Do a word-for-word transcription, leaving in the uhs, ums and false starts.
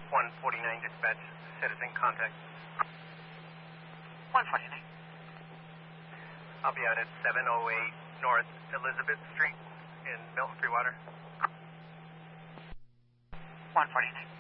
one forty-nine dispatch, citizen contact. one forty-nine. I'll be out at seven oh eight North Elizabeth Street in Milton Freewater. one forty-nine.